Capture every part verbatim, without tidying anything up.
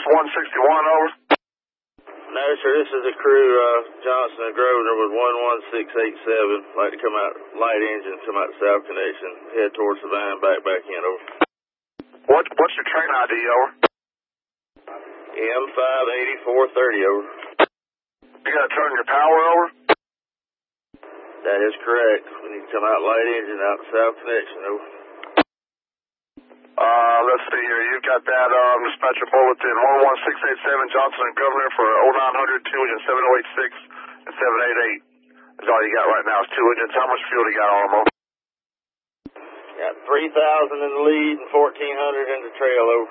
one sixty-one, over. No, sir, this is the crew, uh, Johnson and Grosvenor with one one six eight seven. Like to come out, light engine, come out South Connection, head towards Savannah, back, back in, over. What, what's your train I D, over? M five eighty-four thirty, over. You gotta turn your power, over? That is correct. We need to come out light engine, out South Connection, over. Uh, let's see here. You've got that, um, dispatcher bulletin, one one six eight seven, Johnson and Governor for oh nine hundred, two engine, seven oh eight six and seven eighty-eight. That's all you got right now is two engines. How much fuel do you got on them, over? Got three thousand in the lead and fourteen hundred in the trail, over.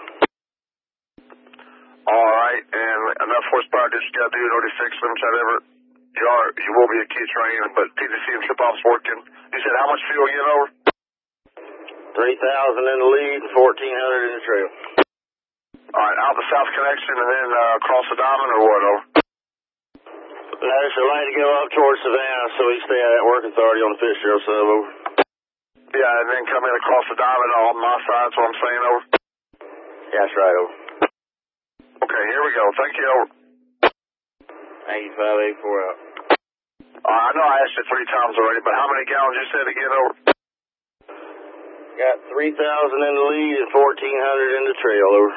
All right, and enough horsepower that you got to do, no defects, limits, whatever. You are, you will be a key train, but T D C and trip-off's working. You said how much fuel again, over? three thousand in the lead and fourteen hundred in the trail. All right, out the South Connection and then uh, across the Diamond or what, over? No, sir, like to go up towards Savannah so we stay at that work authority on the Fitzgerald sub, over. Yeah, and then come in across the Diamond on my side, that's what I'm saying, over? Yeah, that's right, over. Okay, here we go. Thank you, over. Thank you, five eighty-four out. Uh, I know I asked you three times already, but how many gallons you said again, over? Got three thousand in the lead and fourteen hundred in the trail, over.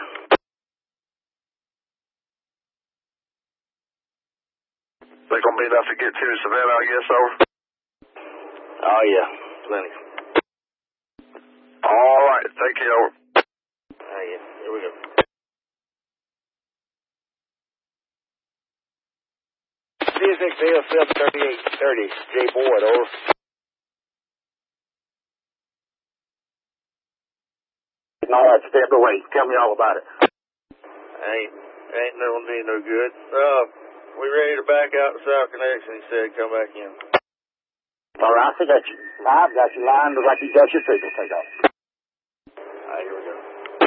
They gonna be enough to get to Savannah, I guess, over? Oh, yeah, plenty. All right, thank you, over. Oh, yeah, here we go. C S X A L seven thirty-eight thirty, J Boyd, over. All right, stand away. Tell me all about it. Ain't, ain't no one be no good. Uh, we ready to back out to South Connection, he said, come back in. All right, I got you. I've got you lined like you got your signal. Take off. All right, here we go.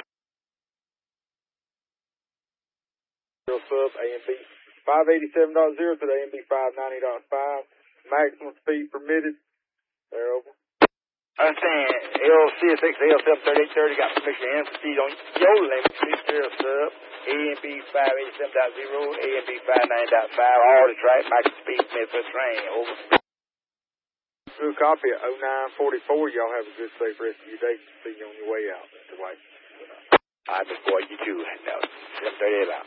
Sub A M B five eighty-seven point zero to the A M B five ninety point five. Maximum speed permitted. There, over. Understand, L C S X A L seven thirty-eight thirty got permission to proceed on your limit, Fitzgerald sub, A M B five eighty-seven point zero, A M B five ninety point five, all the track, maximum speed permitted for the train, over. Good copy at oh nine forty-four. Y'all have a good, safe rest of your day. See you on your way out, Mister White. All right, Mister Boyd, you too. No, seven thirty-eight out.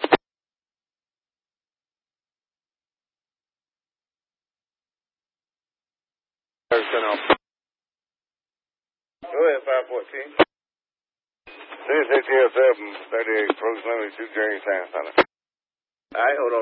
Turn off. Go ahead, five fourteen. C S X A L seven thirty-eight, approach limit to Jerry Sand Center. All right, hold on.